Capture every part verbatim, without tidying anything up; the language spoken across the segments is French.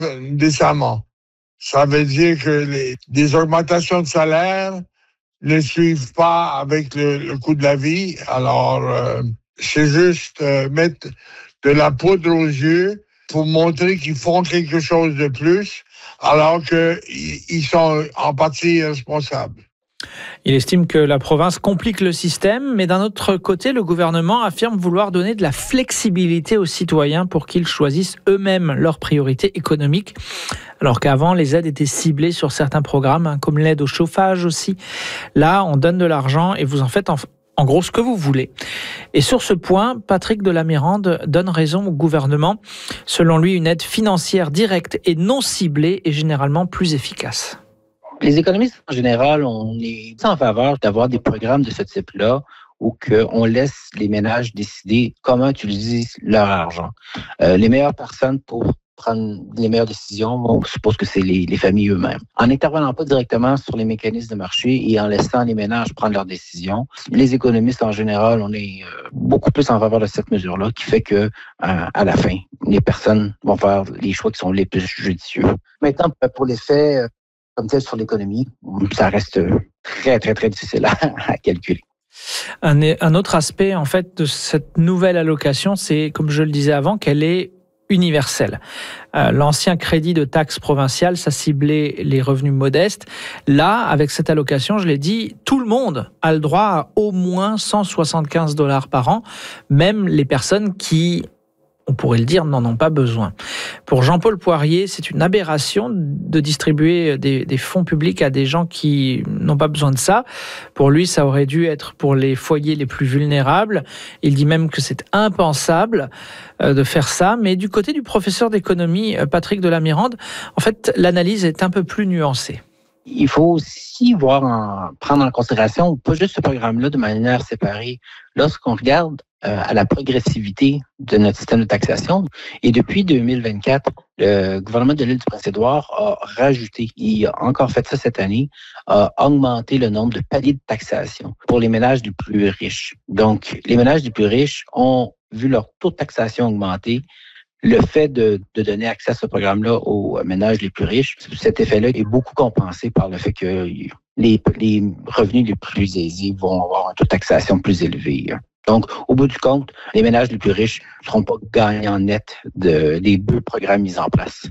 décemment. Ça veut dire que les, des augmentations de salaire ne suivent pas avec le, le coût de la vie. Alors, euh, c'est juste euh, mettre de la poudre aux yeux pour montrer qu'ils font quelque chose de plus, alors qu'ils sont en partie responsables. Il estime que la province complique le système, mais d'un autre côté, le gouvernement affirme vouloir donner de la flexibilité aux citoyens pour qu'ils choisissent eux-mêmes leurs priorités économiques. Alors qu'avant, les aides étaient ciblées sur certains programmes, comme l'aide au chauffage aussi. Là, on donne de l'argent et vous en faites en, en gros ce que vous voulez. Et sur ce point, Patrick de la Mérande donne raison au gouvernement. Selon lui, une aide financière directe et non ciblée est généralement plus efficace. Les économistes, en général, on est en faveur d'avoir des programmes de ce type-là où on laisse les ménages décider comment utiliser leur argent. Euh, les meilleures personnes pour prendre les meilleures décisions, on suppose que c'est les, les familles eux-mêmes. En n'intervenant pas directement sur les mécanismes de marché et en laissant les ménages prendre leurs décisions, les économistes, en général, on est euh, beaucoup plus en faveur de cette mesure-là qui fait que, euh, à la fin, les personnes vont faire les choix qui sont les plus judicieux. Maintenant, pour l'effet comme tel sur l'économie, ça reste très, très, très difficile à, à calculer. Un, un autre aspect, en fait, de cette nouvelle allocation, c'est, comme je le disais avant, qu'elle est universelle. Euh, l'ancien crédit de taxe provinciale, ça ciblait les revenus modestes. Là, avec cette allocation, je l'ai dit, tout le monde a le droit à au moins cent soixante-quinze dollars par an, même les personnes qui, on pourrait le dire, n'en ont pas besoin. Pour Jean-Paul Poirier, c'est une aberration de distribuer des, des fonds publics à des gens qui n'ont pas besoin de ça. Pour lui, ça aurait dû être pour les foyers les plus vulnérables. Il dit même que c'est impensable de faire ça. Mais du côté du professeur d'économie, Patrick de la Mérande, en fait, l'analyse est un peu plus nuancée. Il faut aussi voir en, prendre en considération, pas juste ce programme-là de manière séparée. Lorsqu'on regarde euh, à la progressivité de notre système de taxation, et depuis deux mille vingt-quatre, le gouvernement de l'île du Prince-Édouard a rajouté, il a encore fait ça cette année, a augmenté le nombre de paliers de taxation pour les ménages les plus riches. Donc, les ménages les plus riches ont vu leur taux de taxation augmenter. Le fait de, de donner accès à ce programme-là aux ménages les plus riches, cet effet-là est beaucoup compensé par le fait que les, les revenus les plus aisés vont avoir un taux de taxation plus élevé. Donc, au bout du compte, les ménages les plus riches ne seront pas gagnants nets de, des deux programmes mis en place.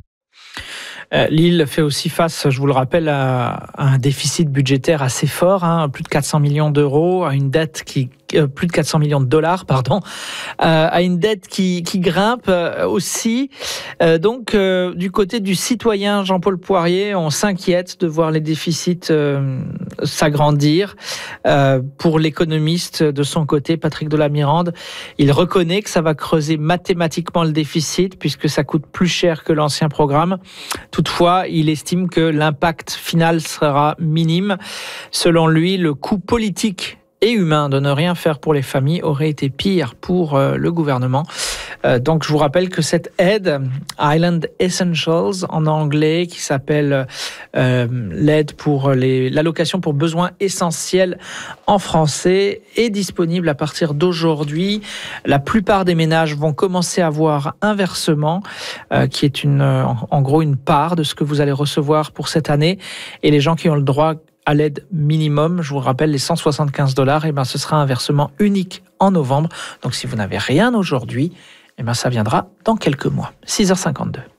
Euh, L'île fait aussi face, je vous le rappelle, à, à un déficit budgétaire assez fort, hein, plus de quatre cents millions d'euros, à une dette qui euh, plus de quatre cents millions de dollars, pardon, euh, à une dette qui, qui grimpe euh, aussi. Euh, donc, euh, du côté du citoyen Jean-Paul Poirier, on s'inquiète de voir les déficits euh, s'agrandir. Euh, pour l'économiste de son côté, Patrick de la Mérande, il reconnaît que ça va creuser mathématiquement le déficit puisque ça coûte plus cher que l'ancien programme. Toutefois, il estime que l'impact final sera minime. Selon lui, le coût politique et humain de ne rien faire pour les familles aurait été pire pour euh, le gouvernement. Euh, donc, je vous rappelle que cette aide, Island Essentials en anglais, qui s'appelle euh, l'aide pour les, l'allocation pour besoins essentiels en français, est disponible à partir d'aujourd'hui. La plupart des ménages vont commencer à voir un versement, euh, qui est une, en, en gros une part de ce que vous allez recevoir pour cette année. Et les gens qui ont le droit à l'aide minimum, je vous rappelle les cent soixante-quinze dollars, et ben ce sera un versement unique en novembre. Donc si vous n'avez rien aujourd'hui, et ben ça viendra dans quelques mois. six heures cinquante-deux.